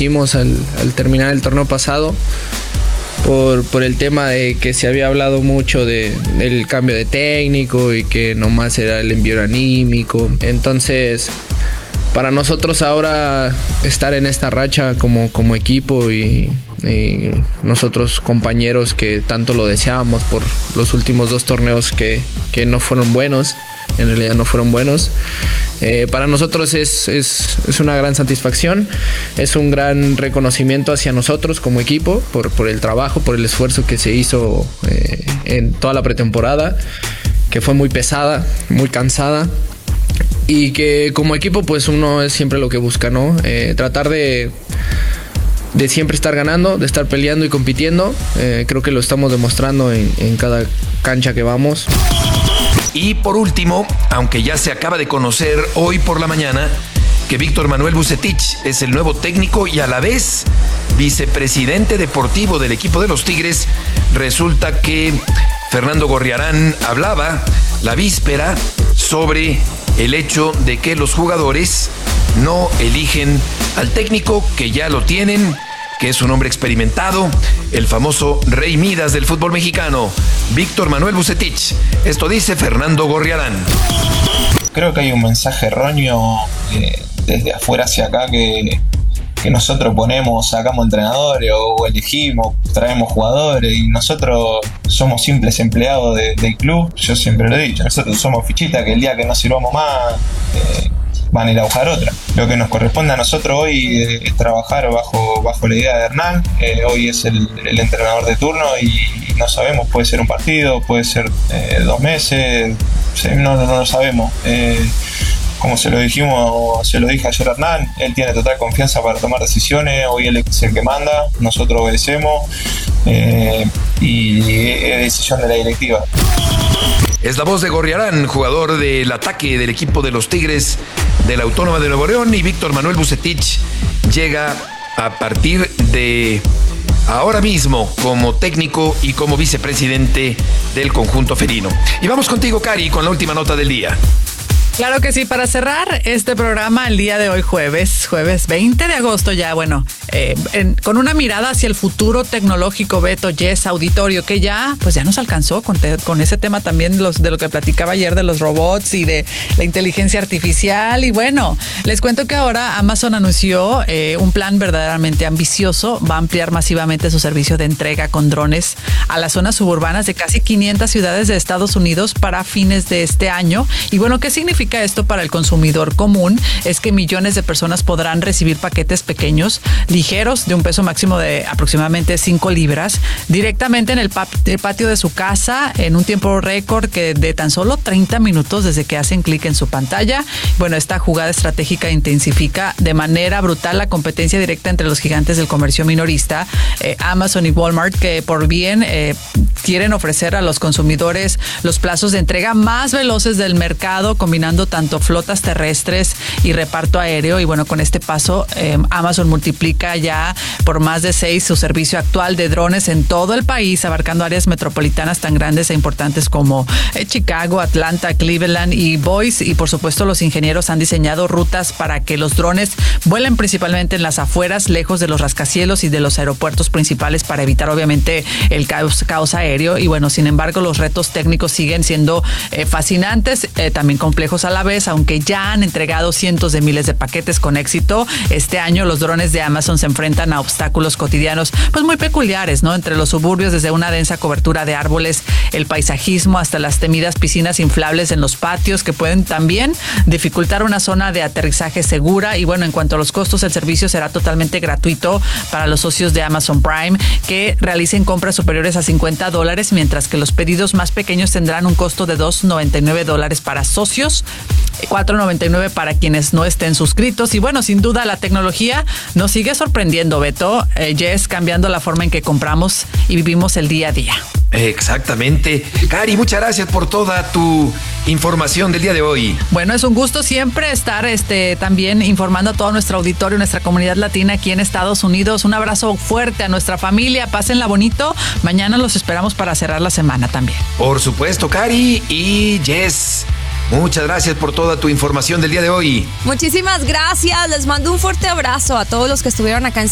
hicimos al terminar el torneo pasado. Por el tema de que se había hablado mucho del cambio de técnico y que nomás era el envío anímico. Entonces, para nosotros ahora estar en esta racha como equipo y nosotros compañeros que tanto lo deseábamos por los últimos 2 torneos que no fueron buenos, en realidad no fueron buenos. Para nosotros es una gran satisfacción, es un gran reconocimiento hacia nosotros como equipo por el trabajo, por el esfuerzo que se hizo en toda la pretemporada, que fue muy pesada, muy cansada, y que como equipo pues uno es siempre lo que busca, ¿no? Tratar de siempre estar ganando, de estar peleando y compitiendo. Creo que lo estamos demostrando en cada cancha que vamos. Y por último, aunque ya se acaba de conocer hoy por la mañana que Víctor Manuel Vucetich es el nuevo técnico y a la vez vicepresidente deportivo del equipo de los Tigres, resulta que Fernando Gorriarán hablaba la víspera sobre el hecho de que los jugadores no eligen al técnico, que ya lo tienen, que es un hombre experimentado, el famoso Rey Midas del fútbol mexicano, Víctor Manuel Vucetich. Esto dice Fernando Gorriarán. Creo que hay un mensaje erróneo desde afuera hacia acá que nosotros sacamos entrenadores o elegimos, traemos jugadores y nosotros somos simples empleados del club. Yo siempre lo he dicho, nosotros somos fichitas que el día que no sirvamos más van a ir a buscar otra. Lo que nos corresponde a nosotros hoy es trabajar bajo la idea de Hernán. Hoy es el entrenador de turno y no sabemos, puede ser un partido, puede ser 2 meses, no lo sabemos. Como se lo dije ayer a Hernán, él tiene total confianza para tomar decisiones, hoy él es el que manda, nosotros obedecemos y es decisión de la directiva. Es la voz de Gorriarán, jugador del ataque del equipo de los Tigres de la Autónoma de Nuevo León, y Víctor Manuel Vucetich llega a partir de ahora mismo como técnico y como vicepresidente del conjunto felino. Y vamos contigo, Cari, con la última nota del día. Claro que sí, para cerrar este programa el día de hoy, jueves 20 de agosto ya, bueno, con una mirada hacia el futuro tecnológico, Beto, Jess, auditorio, que ya nos alcanzó con ese tema también de lo que platicaba ayer de los robots y de la inteligencia artificial. Y bueno, les cuento que ahora Amazon anunció un plan verdaderamente ambicioso. Va a ampliar masivamente su servicio de entrega con drones a las zonas suburbanas de casi 500 ciudades de Estados Unidos para fines de este año. Y bueno, ¿qué significa esto para el consumidor común? Es que millones de personas podrán recibir paquetes pequeños, ligeros, de un peso máximo de aproximadamente 5 libras, directamente en el patio de su casa, en un tiempo récord que de tan solo 30 minutos desde que hacen clic en su pantalla. Bueno, esta jugada estratégica intensifica de manera brutal la competencia directa entre los gigantes del comercio minorista, Amazon y Walmart, que por bien quieren ofrecer a los consumidores los plazos de entrega más veloces del mercado, combinando tanto flotas terrestres y reparto aéreo. Y bueno, con este paso Amazon multiplica ya por más de 6 su servicio actual de drones en todo el país, abarcando áreas metropolitanas tan grandes e importantes como Chicago, Atlanta, Cleveland y Boise. Y por supuesto los ingenieros han diseñado rutas para que los drones vuelen principalmente en las afueras, lejos de los rascacielos y de los aeropuertos principales, para evitar obviamente el caos aéreo. Y bueno, sin embargo, los retos técnicos siguen siendo fascinantes, también complejos a la vez, aunque ya han entregado cientos de miles de paquetes con éxito. Este año los drones de Amazon se enfrentan a obstáculos cotidianos pues muy peculiares, ¿no? Entre los suburbios, desde una densa cobertura de árboles, el paisajismo, hasta las temidas piscinas inflables en los patios, que pueden también dificultar una zona de aterrizaje segura. Y bueno, en cuanto a los costos, el servicio será totalmente gratuito para los socios de Amazon Prime que realicen compras superiores a $50, mientras que los pedidos más pequeños tendrán un costo de $2.99 para socios, $4.99 para quienes no estén suscritos. Y bueno, sin duda la tecnología nos sigue sorprendiendo, Beto, Jess, cambiando la forma en que compramos y vivimos el día a día. Exactamente. Cari, muchas gracias por toda tu información del día de hoy. Bueno, es un gusto siempre estar también informando a todo nuestro auditorio, nuestra comunidad latina aquí en Estados Unidos. Un abrazo fuerte a nuestra familia, pásenla bonito. Mañana los esperamos para cerrar la semana también. Por supuesto, Cari y Jess. Muchas gracias por toda tu información del día de hoy. Muchísimas gracias. Les mando un fuerte abrazo a todos los que estuvieron acá en